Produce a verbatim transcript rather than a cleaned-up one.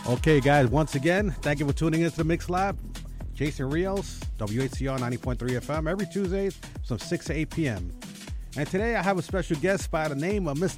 Okay, guys, once again, thank you for tuning into the Mix Lab. Jason Rios, W H C R ninety point three F M, every Tuesday from six to eight p.m. And today I have a special guest by the name of Mister